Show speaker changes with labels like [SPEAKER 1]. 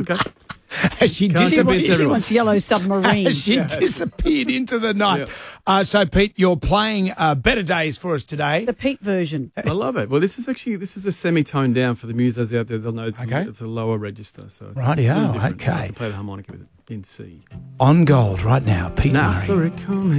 [SPEAKER 1] Okay.
[SPEAKER 2] As she
[SPEAKER 1] Can't
[SPEAKER 2] disappeared.
[SPEAKER 1] convince
[SPEAKER 3] She wants Yellow Submarine.
[SPEAKER 2] As she disappeared into the night. So, Pete, you're playing Better Days for us today.
[SPEAKER 3] The Pete version.
[SPEAKER 1] I love it. Well, this is a semi-tone down for the musos out there. They'll know it's a lower register. So it's
[SPEAKER 2] Rightio,
[SPEAKER 1] a little different.
[SPEAKER 2] okay.
[SPEAKER 1] I can play the harmonica with it in C.
[SPEAKER 2] On gold right now, Pete Murray.
[SPEAKER 1] Sorry, come